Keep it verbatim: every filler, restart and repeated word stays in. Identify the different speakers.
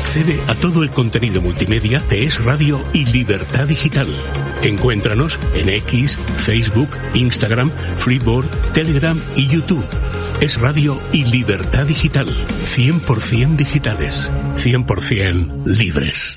Speaker 1: Accede a todo el contenido multimedia de Es Radio y Libertad Digital. Encuéntranos en X, Facebook, Instagram, Freeboard, Telegram y YouTube. Es Radio y Libertad Digital. cien por ciento digitales. cien por ciento libres.